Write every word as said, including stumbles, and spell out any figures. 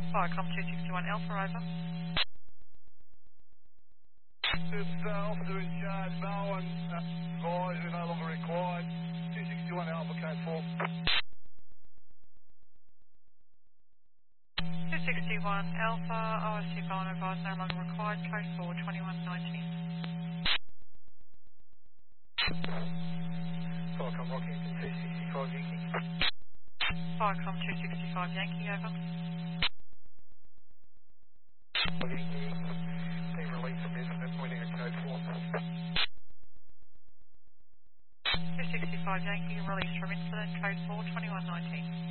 Viacom two sixty-one Alpha, over. This uh, officer in charge, no one uh, advised, we're no longer required. two sixty-one Alpha, code four. two sixty-one Alpha, O S C Bowen advised, no longer required, code four, twenty-one nineteen. Viacom Rockington two sixty-five Yankee. Viacom two sixty-five Yankee, over. Yankee, being released from incident, pointing at code four. two sixty-five Yankee, released from incident, code four, twenty-one nineteen.